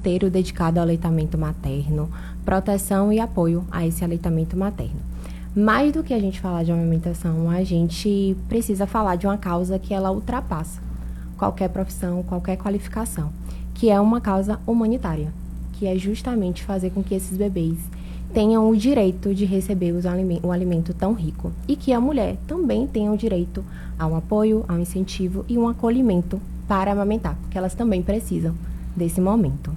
inteiro dedicado ao aleitamento materno, proteção e apoio a esse aleitamento materno. Mais do que a gente falar de amamentação, a gente precisa falar de uma causa que ela ultrapassa qualquer profissão, qualquer qualificação, que é uma causa humanitária, que é justamente fazer com que esses bebês tenham o direito de receber o alimento tão rico e que a mulher também tenha o direito a um apoio, a um incentivo e um acolhimento para amamentar, porque elas também precisam desse momento.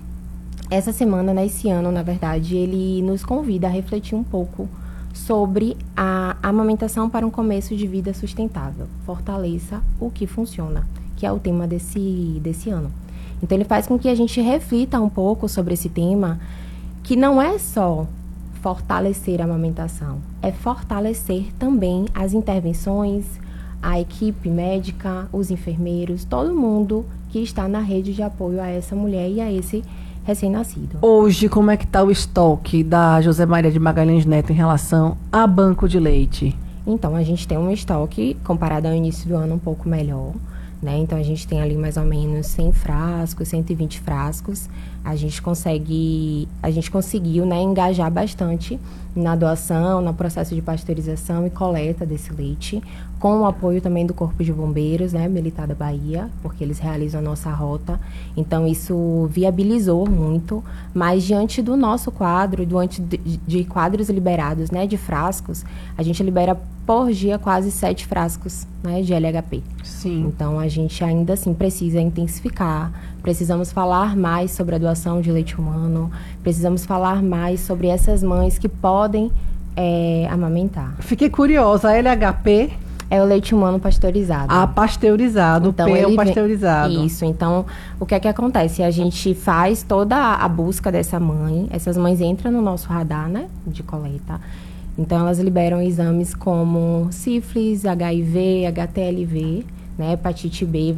Essa semana, esse ano, na verdade, ele nos convida a refletir um pouco sobre a amamentação para um começo de vida sustentável. Fortaleça o que funciona, que é o tema desse ano. Então, ele faz com que a gente reflita um pouco sobre esse tema, que não é só fortalecer a amamentação, é fortalecer também as intervenções, a equipe médica, os enfermeiros, todo mundo que está na rede de apoio a essa mulher e a esse recém-nascido. Hoje, como é que está o estoque da José Maria de Magalhães Neto em relação a banco de leite? Então, a gente tem um estoque, comparado ao início do ano, um pouco melhor, né? Então, a gente tem ali mais ou menos 100 frascos, 120 frascos. A gente conseguiu, né, engajar bastante na doação, no processo de pasteurização e coleta desse leite, com o apoio também do Corpo de Bombeiros, né, Militar da Bahia, porque eles realizam a nossa rota. Então, isso viabilizou muito, mas diante do nosso quadro, diante de quadros liberados, né, de frascos, a gente libera por dia quase 7 frascos, né, de LHP. Sim. Então, a gente ainda assim precisa intensificar, precisamos falar mais sobre a doação de leite humano, precisamos falar mais sobre essas mães que podem amamentar. Fiquei curiosa, a LHP... É o leite humano pasteurizado. Pasteurizado, então, o P é o pasteurizado. Isso, então, o que é que acontece? A gente faz toda a busca dessa mãe, essas mães entram no nosso radar, né, de coleta. Então, elas liberam exames como sífilis, HIV, HTLV, né, hepatite B,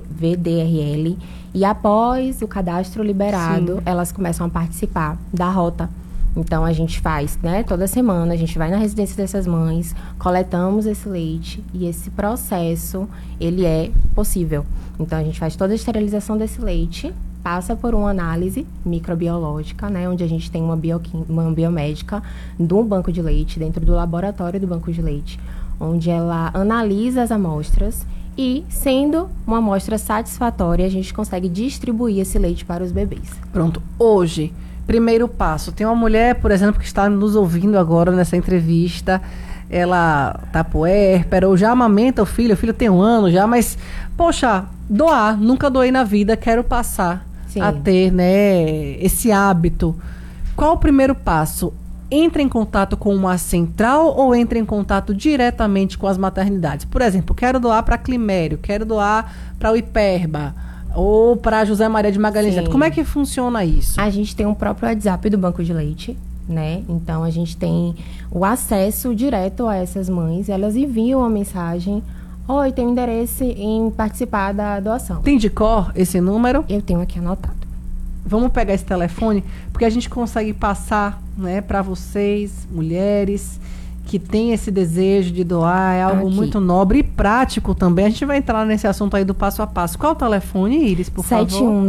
VDRL. E após o cadastro liberado, sim, elas começam a participar da rota. Então, a gente faz, né, toda semana, a gente vai na residência dessas mães, coletamos esse leite e esse processo, ele é possível. Então, a gente faz toda a esterilização desse leite, passa por uma análise microbiológica, né, onde a gente tem uma biomédica do banco de leite, dentro do laboratório do banco de leite, onde ela analisa as amostras e, sendo uma amostra satisfatória, a gente consegue distribuir esse leite para os bebês. Pronto. Hoje, primeiro passo. Tem uma mulher, por exemplo, que está nos ouvindo agora nessa entrevista. Ela tá puérpera ou já amamenta o filho tem 1 ano já, mas, poxa, doar. Nunca doei na vida, quero passar a ter, né, esse hábito. Qual o primeiro passo? Entra em contato com uma central ou entra em contato diretamente com as maternidades? Por exemplo, quero doar para Climério, quero doar para o Hiperba ou para José Maria de Magalhães Neto. Como é que funciona isso? A gente tem um próprio WhatsApp do banco de leite, né? Então, a gente tem o acesso direto a essas mães. Elas enviam uma mensagem: oi, tenho interesse em participar da doação. Tem de cor esse número? Eu tenho aqui anotado. Vamos pegar esse telefone, porque a gente consegue passar, né, para vocês, mulheres, que têm esse desejo de doar. É algo muito nobre e prático também. A gente vai entrar nesse assunto aí do passo a passo. Qual o telefone, Iris, por favor?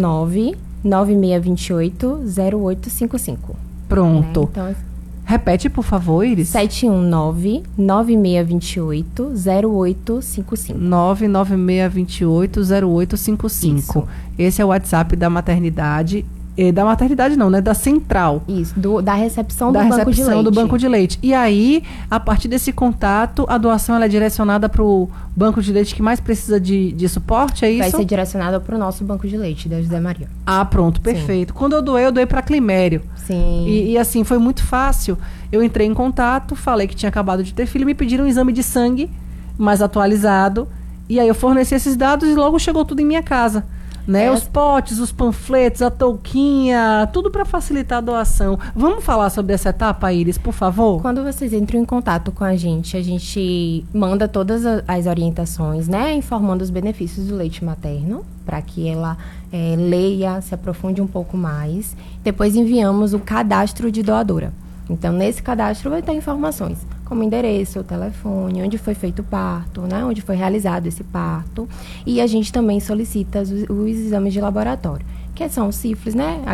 719-9628-0855. Pronto. Né? Então, repete, por favor, Iris. 719-9628-0855. 99628-0855. Isso. Esse é o WhatsApp da maternidade. Da maternidade não, né? Da central. Isso, da recepção do banco de leite. Do banco de leite. E aí, a partir desse contato, a doação ela é direcionada para o banco de leite que mais precisa de suporte, é isso? Vai ser direcionada para o nosso banco de leite, da José Maria. Ah, pronto, perfeito. Sim. Quando eu doei para Climério. Sim. E assim, foi muito fácil. Eu entrei em contato, falei que tinha acabado de ter filho, me pediram um exame de sangue mais atualizado. E aí eu forneci esses dados e logo chegou tudo em minha casa. Né? Os potes, os panfletos, a touquinha, tudo para facilitar a doação. Vamos falar sobre essa etapa, Iris, por favor? Quando vocês entram em contato com a gente manda todas as orientações, né? Informando os benefícios do leite materno, para que ela leia, se aprofunde um pouco mais. Depois enviamos o cadastro de doadora. Então, nesse cadastro vai ter informações, como endereço, o telefone, onde foi feito o parto, né? Onde foi realizado esse parto. E a gente também solicita os exames de laboratório, que são sífilis, né?